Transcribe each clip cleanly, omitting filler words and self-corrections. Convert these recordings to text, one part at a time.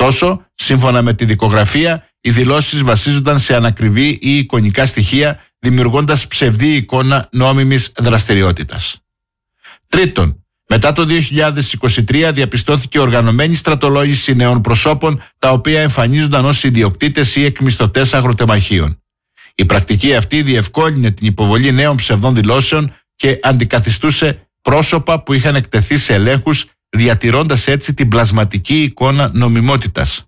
Ωστόσο, σύμφωνα με τη δικογραφία, οι δηλώσεις βασίζονταν σε ανακριβή ή εικονικά στοιχεία, δημιουργώντας ψευδή εικόνα νόμιμης δραστηριότητας. Τρίτον, μετά το 2023 διαπιστώθηκε οργανωμένη στρατολόγηση νέων προσώπων, τα οποία εμφανίζονταν ως ιδιοκτήτες ή εκμισθωτές αγροτεμαχίων. Η πρακτική αυτή διευκόλυνε την υποβολή νέων ψευδών δηλώσεων και αντικαθιστούσε πρόσωπα που είχαν εκτεθεί σε ελέγχους, διατηρώντας έτσι την πλασματική εικόνα νομιμότητας.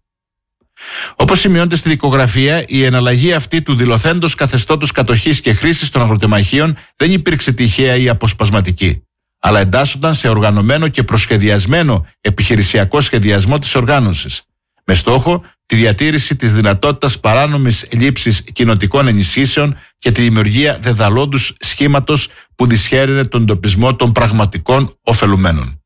Όπως σημειώνεται στη δικογραφία, η εναλλαγή αυτή του δηλωθέντος καθεστώτος κατοχής και χρήσης των αγροτεμαχίων δεν υπήρξε τυχαία ή αποσπασματική, αλλά εντάσσονταν σε οργανωμένο και προσχεδιασμένο επιχειρησιακό σχεδιασμό της οργάνωσης, με στόχο τη διατήρηση της δυνατότητας παράνομης λήψης κοινοτικών ενισχύσεων και τη δημιουργία δεδαλώντους σχήματος που δυσχέρινε τον εντοπισμό των πραγματικών ωφελουμένων.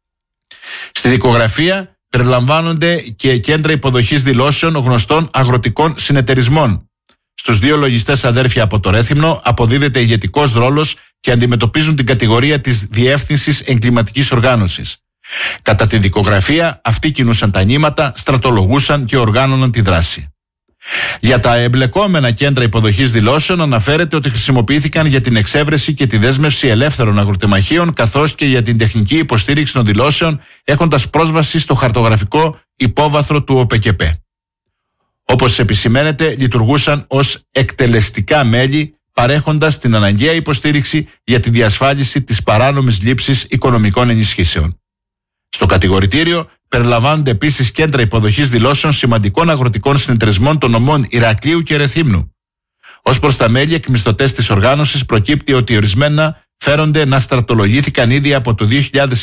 Στη δικογραφία περιλαμβάνονται και κέντρα υποδοχής δηλώσεων γνωστών αγροτικών συνεταιρισμών. Στους δύο λογιστές αδέρφια από το Ρέθυμνο αποδίδεται ηγετικός ρόλος και αντιμετωπίζουν την κατηγορία της διεύθυνσης εγκληματικής οργάνωσης. Κατά τη δικογραφία, αυτοί κινούσαν τα νήματα, στρατολογούσαν και οργάνωναν τη δράση. Για τα εμπλεκόμενα κέντρα υποδοχής δηλώσεων αναφέρεται ότι χρησιμοποιήθηκαν για την εξέβρεση και τη δέσμευση ελεύθερων αγροτεμαχίων, καθώς και για την τεχνική υποστήριξη των δηλώσεων, έχοντας πρόσβαση στο χαρτογραφικό υπόβαθρο του ΟΠΚΠ. Όπως επισημαίνεται, λειτουργούσαν ως εκτελεστικά μέλη, παρέχοντας την αναγκαία υποστήριξη για τη διασφάλιση της παράνομης λήψης οικονομικών ενισχύσεων. Στο κατηγορητήριο περιλαμβάνονται επίσης κέντρα υποδοχής δηλώσεων σημαντικών αγροτικών συνεταιρισμών των νομών Ηρακλείου και Ρεθύμνου. Ως προς τα μέλη εκμισθωτές της οργάνωσης, προκύπτει ότι ορισμένα φέρονται να στρατολογήθηκαν ήδη από το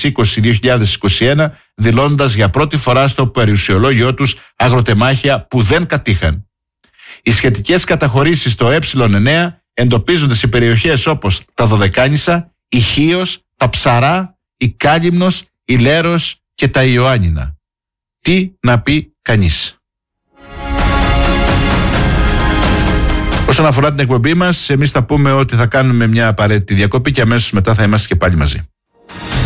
2020-2021, δηλώνοντας για πρώτη φορά στο περιουσιολόγιο τους αγροτεμάχια που δεν κατήχαν. Οι σχετικές καταχωρήσεις στο Ε9 εντοπίζονται σε περιοχές όπως τα Δωδεκάνησα, η Χίος, τα Ψαρά, η Κάλυμνος, η Λέρος και τα Ιωάννινα. Τι να πει κανείς. Όσον αφορά την εκπομπή μας, εμείς θα πούμε ότι θα κάνουμε μια απαραίτητη διακοπή και αμέσως μετά θα είμαστε και πάλι μαζί.